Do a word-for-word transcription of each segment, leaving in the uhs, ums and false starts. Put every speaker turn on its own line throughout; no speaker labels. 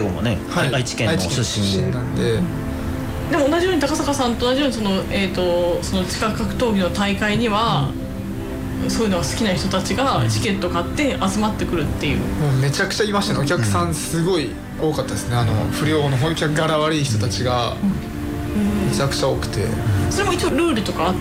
もね、はい、愛知県の出身で
なんで、
でも同じように高坂さんと同じようにその、えー、とその地下格闘技の大会には、うん、そういうのが好きな人たちがチケット買って集まってくるっていう、
もうめちゃくちゃいましたね。お客さんすごい多かったですね。あの不良の本気柄悪い人たちがめちゃくちゃ多くて、
それも一応ルールとかあって、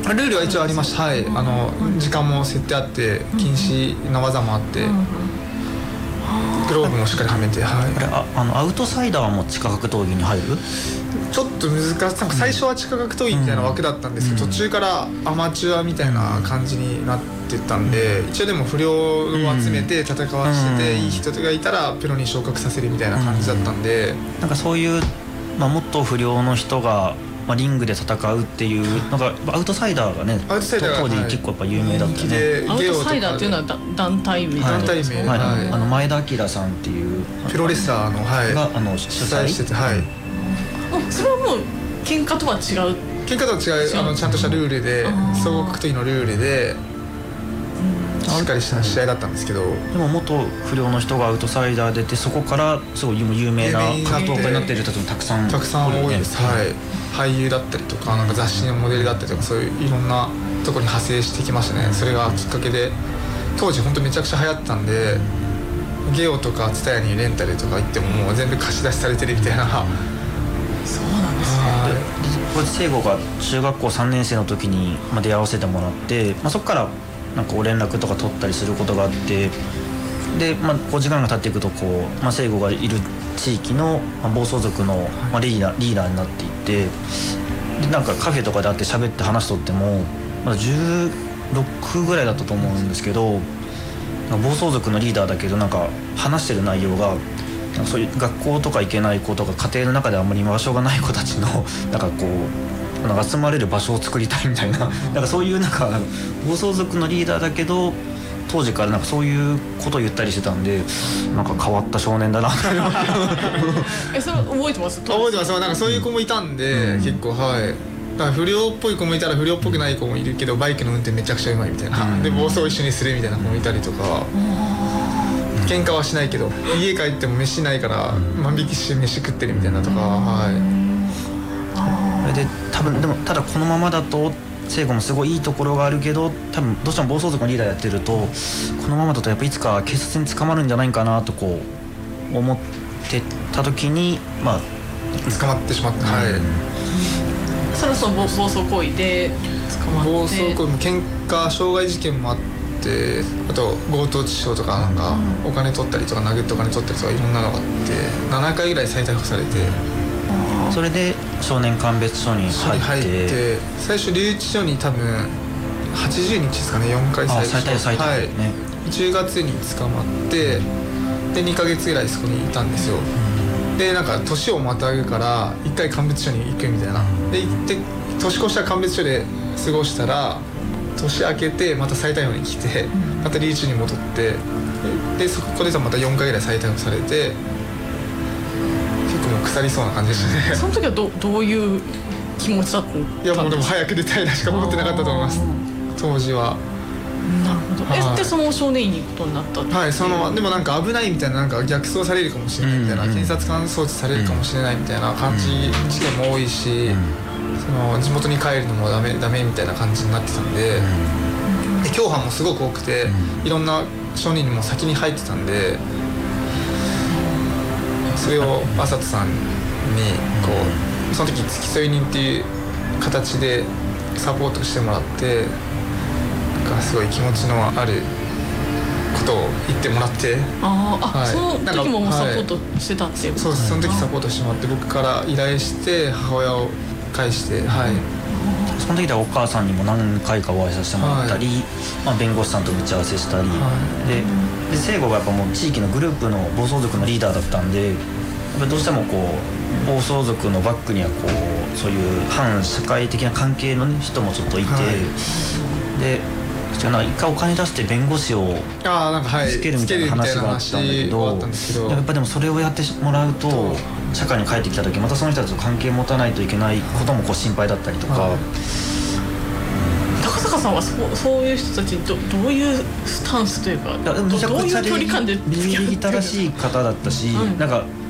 ルールは一応ありました。はい、あの時間も設定あって禁止な技もあって、グローブもしっかりはめて、はい、
あれ あ, あのアウトサイダーも地下格闘技に入る？
ちょっと難しい。なんか最初は地下格闘技みたいな枠だったんですけど、うん、途中からアマチュアみたいな感じになってたんで、一応でも不良を集めて戦わせて、うん、いい人がいたらプロに昇格させるみたいな感じだったんで、
うん、なんかそういう、まあ、もっと不良の人がまあ、リングで戦うっていうのがアウトサイダーがね、
アウトサイダーが
当時結構やっぱ有名だったね。
アウトサイダーっていうのは団体名
団体名、
はいはい、あの前田明さんっていう
プロレスラーの、はい、
があの主催
してて、はい、
それはもう喧嘩とは違う
喧嘩とは違う、あのちゃんとしたルールで、総合格闘技のルールでしっかりした試合だったんですけど、
でも元不良の人がアウトサイダー出て、そこからすごい有名な格闘家になっている人たちもたくさん、
たくさん多いです。はい、俳優だったりとか、なんか雑誌のモデルだったりとか、そういういろんなところに派生してきましたね。それがきっかけで、当時本当めちゃくちゃ流行ったんで、ゲオとかツタヤにレンタルとか行ってももう全部貸し出しされてるみたいな。
そうなんですね。
これ聖吾が中学校さんねん生の時に出会わせてもらって、まあ、そこからなんかお連絡とか取ったりすることがあって、で、まあ、こう時間が経っていくとこう、まあ、聖吾がいる地域の、まあ、暴走族の、まあ、リーダー、リーダーになっていって、でなんかカフェとかで会って喋って話しとってもまだじゅうろくぐらいだったと思うんですけど、暴走族のリーダーだけどなんか話してる内容がなんかそういう学校とか行けない子とか家庭の中であんまり居場所がない子たちのなんかこうなんか集まれる場所を作りたいみたいな、なんかそういうなんか暴走族のリーダーだけど当時からなんかそういうことを言ったりしてたんで、なんか変わった少年だな
え、それ覚えてます？
覚えてます。なんかそういう子もいたんで、うん、結構はい。だから不良っぽい子もいたら不良っぽくない子もいるけど、バイクの運転めちゃくちゃうまいみたいな、うん、で暴走一緒にするみたいな子もいたりとか、うん、喧嘩はしないけど家帰っても飯ないから万引きして飯食ってるみたいなとか、はい。
で多分でもただこのままだと聖吾もすごいいいところがあるけど、多分どうしても暴走族のリーダーやってるとこのままだとやっぱいつか警察に捕まるんじゃないかなとこう思ってた時にまあ
捕まってしまって、はい。
そろそろ暴走行為で捕まって、
暴走行為も喧嘩傷害事件もあって、あと強盗致傷とかなんかお金取ったりとか殴ってお金取ったりとかいろんなのがあってななかいぐらい再逮捕されて、
それで少年鑑別所に入って、入って
最初留置所に多分はちじゅうにちですかね、よんかい最初
最多最多ね、
はい、じゅうがつに捕まってでにかげつぐらいそこにいたんですよ。でなんか年をまたぐからいっかい鑑別所に行くみたいなで行って年越した鑑別所で過ごしたら年明けてまた再逮捕に来てまた留置に戻ってでそこでまたよんかいぐらい再逮捕されて結構もう腐りそうな感じでしたね。
その時は ど, どういう気持ちだったんですか？
いやもうでも早く出たいなしか思ってなかったと思います当時は。
なるほど。え、でその少年院に行くことになったって。
はい、そのでもなんか危ないみたいな、なんか逆走されるかもしれないみたいな、うんうん、検察官送致されるかもしれないみたいな感じ、うん、事件も多いし、うん、その地元に帰るのもダメダメみたいな感じになってたんで、うん、で共犯もすごく多くて、うん、いろんな証人にも先に入ってたんで、それをあさとさんにこうその時付き添い人っていう形でサポートしてもらって。すごい気持ちのあることを言ってもらって、
ああ、はい、その時もサポートしてたっていうこと、
はい、そう、その時サポートしてもらって僕から依頼して母親を介して、はい、
その時ではお母さんにも何回かお会いさせてもらったり、はい、まあ、弁護士さんと打ち合わせしたり、はい、で, で聖吾がやっぱもう地域のグループの暴走族のリーダーだったんでやっぱどうしてもこう暴走族のバックにはこうそういう反社会的な関係の人もちょっといて、はい、で一回お金出して弁護士をつけるみたいな話があったんだけど、やっぱでもそれをやってもらうと社会に帰ってきた時またその人たちと関係持たないといけないこともこう心配だったりとか、
高坂さんは そ, そういう人たちに ど, どういうスタンスというか、いやでもめちゃくちゃ
礼儀正しい方だったし、うん、なんか